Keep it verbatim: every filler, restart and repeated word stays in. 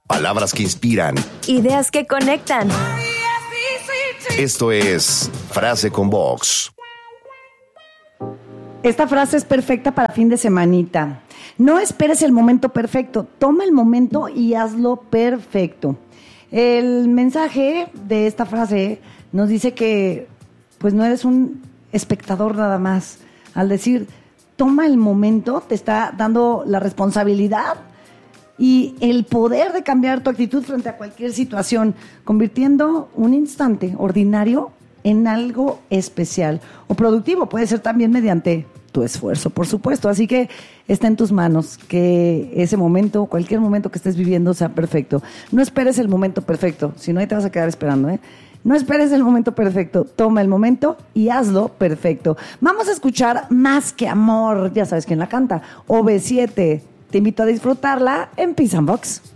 Palabras que inspiran. Ideas que conectan. Esto es Frase con Vox. Esta frase es perfecta para fin de semanita. No esperes el momento perfecto. Toma el momento y hazlo perfecto. El mensaje de esta frase nos dice que pues no eres un espectador nada más. Al decir toma el momento, te está dando la responsabilidad y el poder de cambiar tu actitud frente a cualquier situación, convirtiendo un instante ordinario en algo especial o productivo. Puede ser también mediante tu esfuerzo, por supuesto. Así que está en tus manos que ese momento, cualquier momento que estés viviendo, sea perfecto. No esperes el momento perfecto, si no ahí te vas a quedar esperando, ¿eh? No esperes el momento perfecto, toma el momento y hazlo perfecto. Vamos a escuchar Más que Amor, ya sabes quién la canta, O V siete. Te invito a disfrutarla en Peace and Vox.